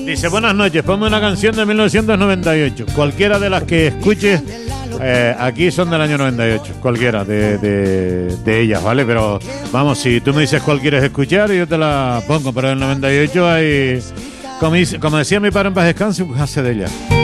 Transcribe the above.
Dice, buenas noches, ponme una canción de 1998. Cualquiera de las que escuches aquí son del año 98. Cualquiera de ellas, ¿vale? Pero vamos, si tú me dices cuál quieres escuchar, yo te la pongo. Pero en el 98 hay, como decía mi padre en paz descanse, pues hace de ella.